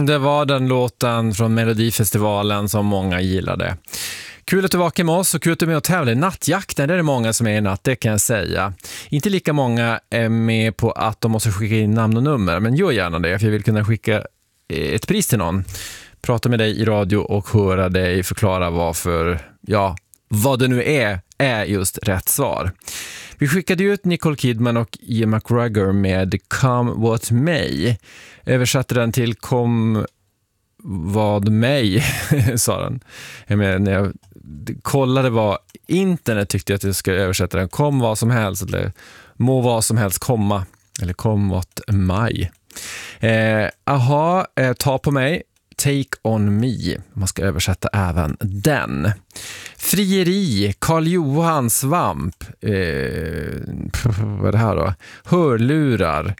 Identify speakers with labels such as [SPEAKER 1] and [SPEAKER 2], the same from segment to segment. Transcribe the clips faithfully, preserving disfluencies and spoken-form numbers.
[SPEAKER 1] Det var den låten från Melodifestivalen som många gillade. Kul att du vakar med oss och kul att du är med och tävlar i nattjakten. Det är det många som är i natt, det kan jag säga. Inte lika många är med på att de måste skicka in namn och nummer, men gör gärna det för jag vill kunna skicka ett pris till någon. Prata med dig i radio och höra dig förklara varför, ja, vad det nu är, är just rätt svar. Vi skickade ut Nicole Kidman och Ian McGregor med Come What May. Översatte den till Kom vad mig, sa den. Jag menar, när jag kollade vad internet tyckte jag att jag skulle översätta den. Kom vad som helst, eller må vad som helst komma. Eller kom what maj. Eh, aha, eh, ta på mig. Take on me. Man ska översätta även den. Frieri, Karl Johan, svamp. Eh, vad är det här då? Hörlurar.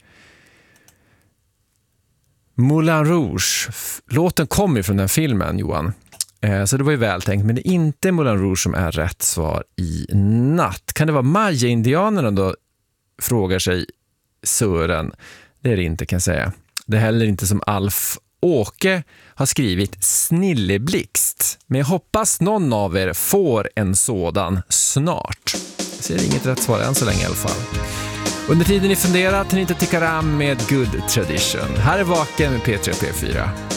[SPEAKER 1] Moulin Rouge. Låten kommer ju från den filmen, Johan. Eh, så det var ju vältänkt. Men det är inte Moulin Rouge som är rätt svar i natt. Kan det vara Maya-indianerna då? Frågar sig Sören. Det är det inte, kan jag säga. Det är heller inte som Alf Åke har skrivit Snilleblixt. Men jag hoppas någon av er får en sådan snart. Jag ser inget rätt svar än så länge i alla fall. Under tiden ni funderar, Trinita Tikaram med Good Tradition. Här är Vaken med P tre P fyra.